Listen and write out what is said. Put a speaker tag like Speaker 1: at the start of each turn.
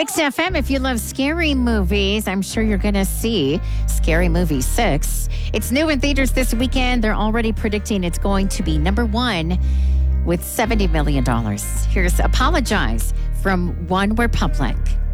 Speaker 1: Mix FM, if you love scary movies, I'm sure you're going to see Scary Movie 6. It's new in theaters this weekend. They're already predicting it's going to be number one with $70 million. Here's Apologize from One Republic.